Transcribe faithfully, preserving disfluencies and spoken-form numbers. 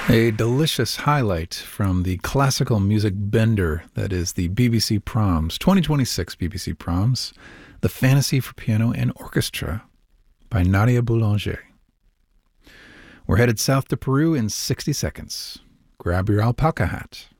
A delicious highlight from the classical music bender that is the B B C Proms, twenty twenty-six B B C Proms, The Fantasy for Piano and Orchestra by Nadia Boulanger. We're headed south to Peru in sixty seconds. Grab your alpaca hat.